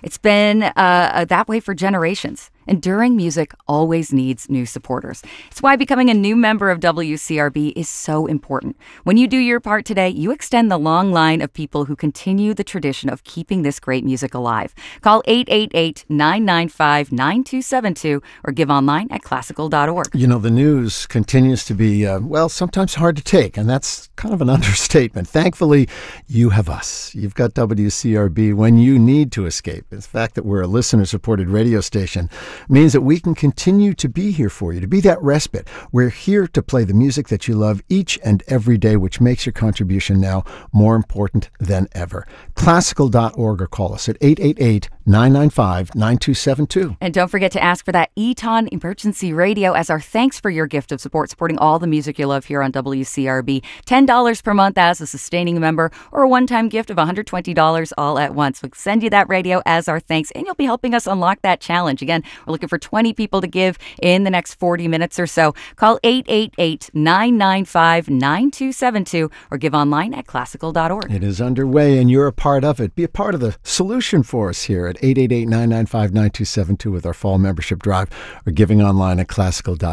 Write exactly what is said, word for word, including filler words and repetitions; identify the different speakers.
Speaker 1: It's been uh, that way for generations. Enduring music always needs new supporters. It's why becoming a new member of W C R B is so important. When you do your part today, you extend the long line of people who continue the tradition of keeping this great music alive. Call eight eight eight, nine nine five, nine two seven two or give online at classical dot org.
Speaker 2: You know, the news continues to be, uh, well, sometimes hard to take, and that's kind of an understatement. Thankfully, you have us. You've got W C R B when you need to escape. The fact that we're a listener-supported radio station means that we can continue to be here for you, to be that respite. We're here to play the music that you love each and every day, which makes your contribution now more important than ever. classical dot org or call us at eight eight eight, nine nine five, nine two seven two.
Speaker 1: And don't forget to ask for that Eton Emergency Radio as our thanks for your gift of support, supporting all the music you love here on W C R B. ten dollars per month as a sustaining member, or a one-time gift of one hundred twenty dollars all at once. We'll send you that radio as our thanks, and you'll be helping us unlock that challenge. Again, we're looking for twenty people to give in the next forty minutes or so. Call eight eight eight, nine nine five, nine two seven two or give online at classical dot org.
Speaker 2: It is underway, and you're a part of it. Be a part of the solution for us here at eight eight eight, nine nine five, nine two seven two with our fall membership drive, or giving online at classical dot org.